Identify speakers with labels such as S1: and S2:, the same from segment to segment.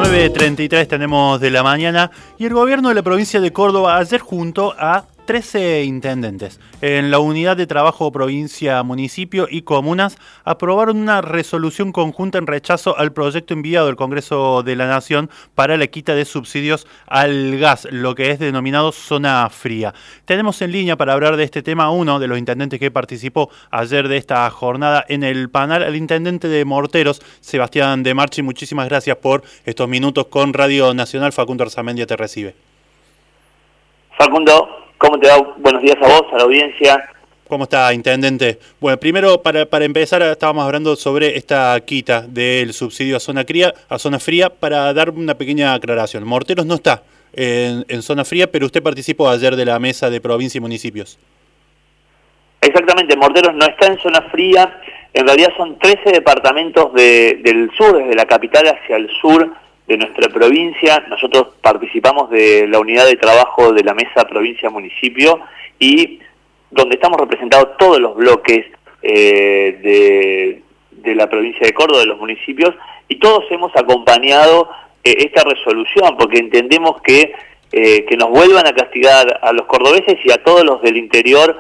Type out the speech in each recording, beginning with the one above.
S1: 9:33 tenemos de la mañana y el gobierno de la provincia de Córdoba ayer junto a 13 intendentes en la unidad de trabajo provincia, municipio y comunas aprobaron una resolución conjunta en rechazo al proyecto enviado al Congreso de la Nación para la quita de subsidios al gas, lo que es denominado zona fría. Tenemos en línea para hablar de este tema a uno de los intendentes que participó ayer de esta jornada en el panel, el intendente de Morteros, Sebastián de Marchi. Muchísimas gracias por estos minutos con Radio Nacional. Facundo Arzamendia te recibe.
S2: Facundo, ¿cómo te va? Buenos días a vos, a la audiencia.
S1: ¿Cómo está, intendente? Bueno, primero, para empezar, estábamos hablando sobre esta quita del subsidio a zona fría, para dar una pequeña aclaración. Morteros no está en zona fría, pero usted participó ayer de la mesa de provincia y municipios.
S2: Exactamente, Morteros no está en zona fría. En realidad son 13 departamentos del sur, desde la capital hacia el sur de nuestra provincia. Nosotros participamos de la unidad de trabajo de la mesa provincia-municipio y donde estamos representados todos los bloques de la provincia de Córdoba, de los municipios, y todos hemos acompañado esta resolución porque entendemos que nos vuelvan a castigar a los cordobeses y a todos los del interior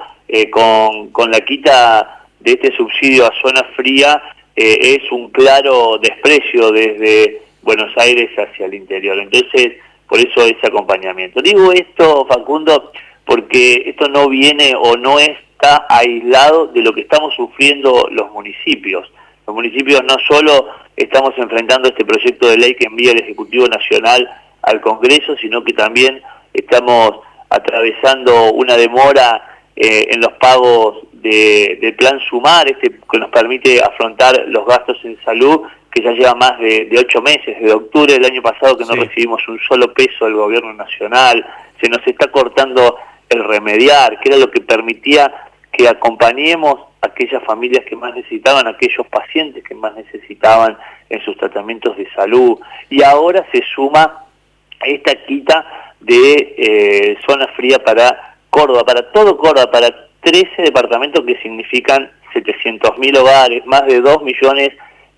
S2: con la quita de este subsidio a zona fría es un claro desprecio desde Buenos Aires hacia el interior. Entonces, por eso ese acompañamiento. Digo esto, Facundo, porque esto no viene o no está aislado de lo que estamos sufriendo los municipios. Los municipios no solo estamos enfrentando este proyecto de ley que envía el Ejecutivo Nacional al Congreso, sino que también estamos atravesando una demora en los pagos del Plan Sumar, que nos permite afrontar los gastos en salud, que ya lleva más de 8 meses, desde octubre del año pasado que no recibimos un solo peso del gobierno nacional. Se nos está cortando el remediar, que era lo que permitía que acompañemos a aquellas familias que más necesitaban, a aquellos pacientes que más necesitaban en sus tratamientos de salud. Y ahora se suma esta quita de zona fría para Córdoba, para todo Córdoba, para 13 departamentos que significan 700.000 hogares, más de 2,5 millones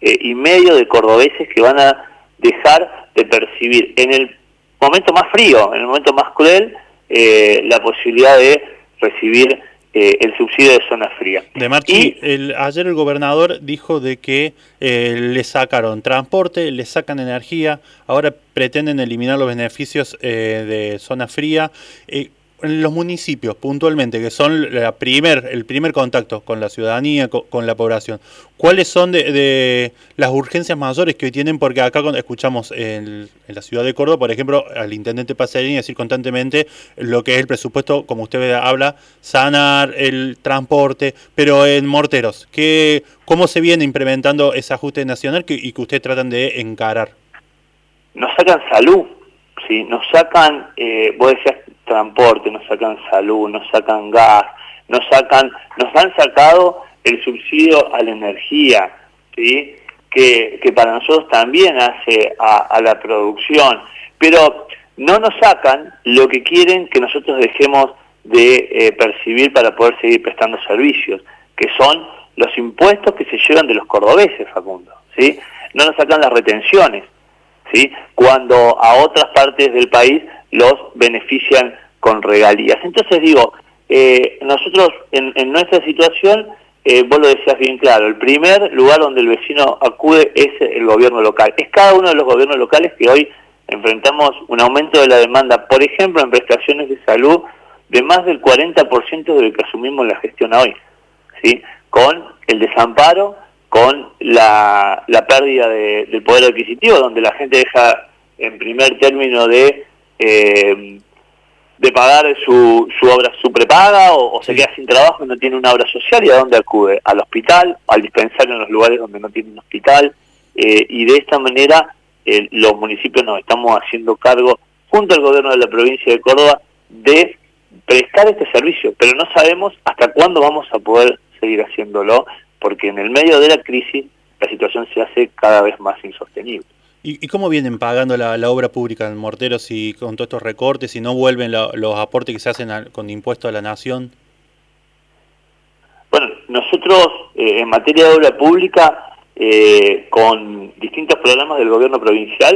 S2: de cordobeses que van a dejar de percibir en el momento más frío, en el momento más cruel, la posibilidad de recibir el subsidio de zona fría.
S1: De Marchi, ayer el gobernador dijo de que le sacaron transporte, le sacan energía, ahora pretenden eliminar los beneficios de zona fría. En los municipios, puntualmente, que son el primer contacto con la ciudadanía, con la población, ¿cuáles son de las urgencias mayores que hoy tienen? Porque acá escuchamos en la ciudad de Córdoba, por ejemplo, al intendente Pacerini decir constantemente lo que es el presupuesto, como usted habla, sanar el transporte, pero en Morteros, ¿cómo se viene implementando ese ajuste nacional y que ustedes tratan de encarar?
S2: Nos sacan salud, ¿sí? Nos sacan, vos decías, transporte, nos sacan salud, nos sacan gas, nos han sacado el subsidio a la energía, ¿sí? que para nosotros también hace a la producción, pero no nos sacan lo que quieren que nosotros dejemos de percibir para poder seguir prestando servicios, que son los impuestos que se llevan de los cordobeses, Facundo, ¿sí? No nos sacan las retenciones, ¿sí? Cuando a otras partes del país los benefician con regalías. Entonces digo, nosotros en nuestra situación, vos lo decías bien claro, el primer lugar donde el vecino acude es el gobierno local. Es cada uno de los gobiernos locales que hoy enfrentamos un aumento de la demanda, por ejemplo, en prestaciones de salud, de más del 40% de lo que asumimos la gestión hoy, ¿sí? Con el desamparo, con la pérdida del poder adquisitivo, donde la gente deja en primer término de pagar su obra, su prepaga, o se queda sin trabajo y no tiene una obra social, ¿y a dónde acude? Al hospital, al dispensario en los lugares donde no tiene un hospital, y de esta manera los municipios nos estamos haciendo cargo, junto al gobierno de la provincia de Córdoba, de prestar este servicio, pero no sabemos hasta cuándo vamos a poder seguir haciéndolo, porque en el medio de la crisis la situación se hace cada vez más insostenible.
S1: ¿Y cómo vienen pagando la obra pública en Morteros y con todos estos recortes y no vuelven los aportes que se hacen con impuestos a la nación?
S2: Bueno, nosotros en materia de obra pública, con distintos programas del gobierno provincial,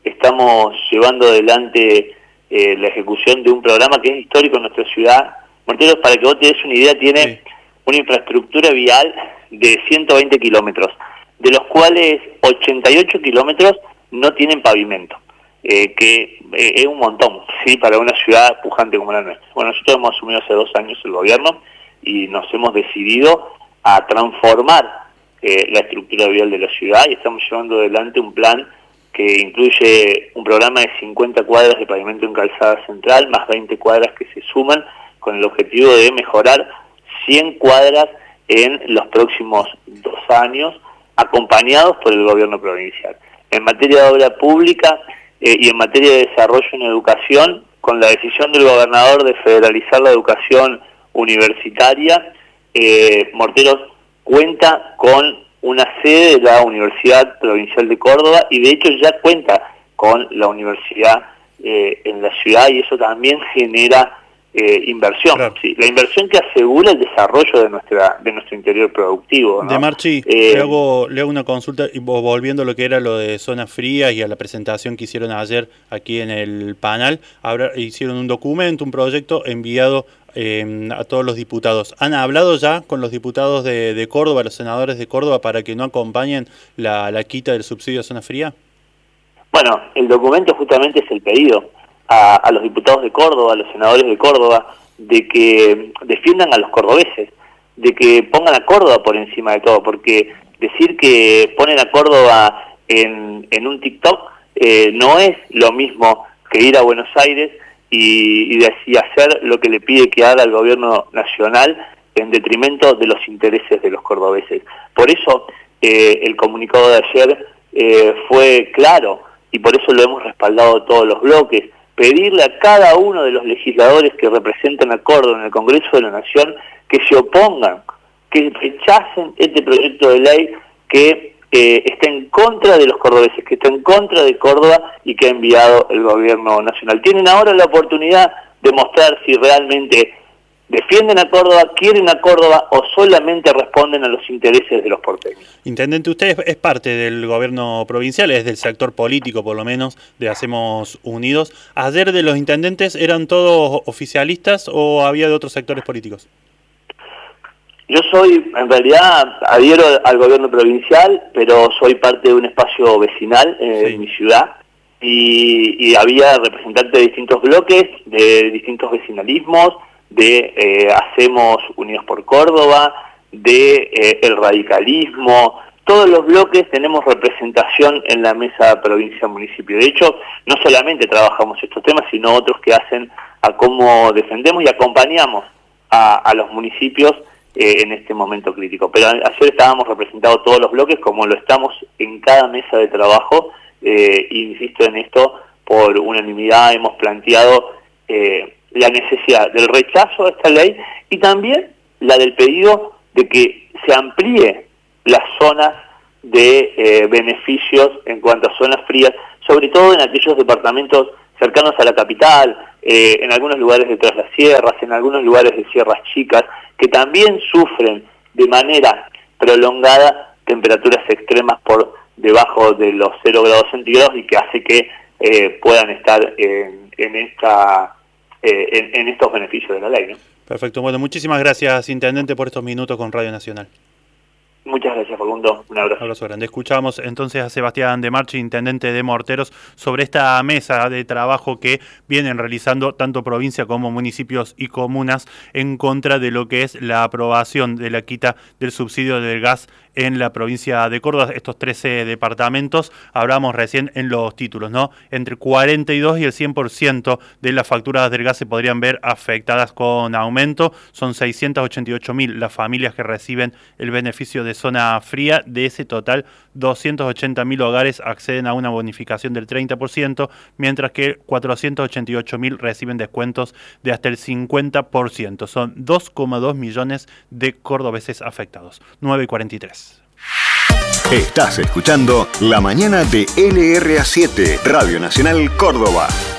S2: estamos llevando adelante la ejecución de un programa que es histórico en nuestra ciudad. Morteros, para que vos te des una idea, tiene una infraestructura vial de 120 kilómetros, de los cuales 88 kilómetros no tienen pavimento, que es un montón, ¿sí?, para una ciudad pujante como la nuestra. Bueno, nosotros hemos asumido hace 2 años el gobierno y nos hemos decidido a transformar la estructura vial de la ciudad, y estamos llevando adelante un plan que incluye un programa de 50 cuadras de pavimento en calzada central, más 20 cuadras que se suman, con el objetivo de mejorar 100 cuadras en los próximos 2 años, acompañados por el gobierno provincial. En materia de obra pública y en materia de desarrollo en educación, con la decisión del gobernador de federalizar la educación universitaria, Morteros cuenta con una sede de la Universidad Provincial de Córdoba, y de hecho ya cuenta con la universidad en la ciudad, y eso también genera inversión, claro. Sí, la inversión que asegura el desarrollo de nuestro interior productivo, ¿no?
S1: De Marchi, le hago una consulta, y volviendo a lo que era lo de zonas frías y a la presentación que hicieron ayer aquí en el panel. Hicieron un documento, un proyecto enviado a todos los diputados. ¿Han hablado ya con los diputados de Córdoba, los senadores de Córdoba, para que no acompañen la quita del subsidio a zona fría?
S2: Bueno, el documento justamente es el pedido a los diputados de Córdoba, a los senadores de Córdoba, de que defiendan a los cordobeses, de que pongan a Córdoba por encima de todo, porque decir que ponen a Córdoba en un TikTok no es lo mismo que ir a Buenos Aires y hacer lo que le pide que haga el gobierno nacional en detrimento de los intereses de los cordobeses. Por eso el comunicado de ayer fue claro, y por eso lo hemos respaldado todos los bloques: pedirle a cada uno de los legisladores que representan a Córdoba en el Congreso de la Nación que se opongan, que rechacen este proyecto de ley que está en contra de los cordobeses, que está en contra de Córdoba y que ha enviado el gobierno nacional. Tienen ahora la oportunidad de mostrar si realmente defienden a Córdoba, quieren a Córdoba, o solamente responden a los intereses de los porteños.
S1: Intendente, usted es parte del gobierno provincial, es del sector político por lo menos, de Hacemos Unidos. ¿Ayer de los intendentes eran todos oficialistas o había de otros sectores políticos?
S2: Yo soy, en realidad, adhiero al gobierno provincial, pero soy parte de un espacio vecinal en mi ciudad, y había representantes de distintos bloques, de distintos vecinalismos, de Hacemos Unidos por Córdoba, de el radicalismo. Todos los bloques tenemos representación en la mesa provincia-municipio. De hecho, no solamente trabajamos estos temas, sino otros que hacen a cómo defendemos y acompañamos a los municipios en este momento crítico. Pero ayer estábamos representados todos los bloques, como lo estamos en cada mesa de trabajo, insisto en esto, por unanimidad hemos planteado la necesidad del rechazo a esta ley, y también la del pedido de que se amplíe las zonas de beneficios en cuanto a zonas frías, sobre todo en aquellos departamentos cercanos a la capital, en algunos lugares de Tras las Sierras, en algunos lugares de Sierras Chicas, que también sufren de manera prolongada temperaturas extremas por debajo de los 0 grados centígrados, y que hace que puedan estar en estos beneficios de la ley, ¿no?
S1: Perfecto. Bueno, muchísimas gracias, Intendente, por estos minutos con Radio Nacional.
S2: Muchas gracias, Facundo. Un abrazo.
S1: Un abrazo grande. Escuchamos entonces a Sebastián de Marchi, intendente de Morteros, sobre esta mesa de trabajo que vienen realizando tanto provincia como municipios y comunas en contra de lo que es la aprobación de la quita del subsidio del gas en la provincia de Córdoba. Estos 13 departamentos, hablamos recién en los títulos, ¿no? Entre 42 y el 100% de las facturas del gas se podrían ver afectadas con aumento. Son 688.000 las familias que reciben el beneficio de zona fría. De ese total, 280.000 hogares acceden a una bonificación del 30%, mientras que 488.000 reciben descuentos de hasta el 50%. Son 2,2 millones de cordobeses afectados. 9:43.
S3: Estás escuchando La Mañana de LRA7, Radio Nacional Córdoba.